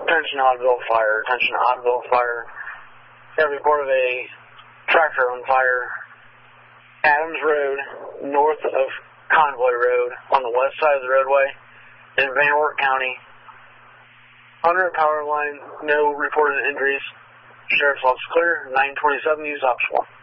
Attention Oddville Fire. Attention Oddville Fire. They have reported a tractor on fire. Adams Road, north of Convoy Road, on the west side of the roadway in Van Wert County. Under a power line, no reported injuries. Sheriff's Office clear. 927 use option 1.